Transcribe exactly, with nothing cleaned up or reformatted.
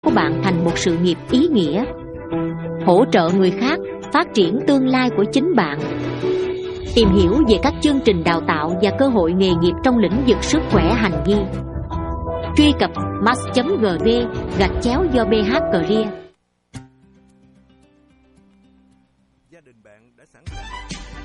của bạn thành một sự nghiệp ý nghĩa, hỗ trợ người khác phát triển tương lai của chính bạn. Tìm hiểu về các chương trình đào tạo và cơ hội nghề nghiệp trong lĩnh vực sức khỏe hành vi. Truy cập mass chấm gv gạch chéo do bê hát Career. Gia đình bạn đã sẵn sàng.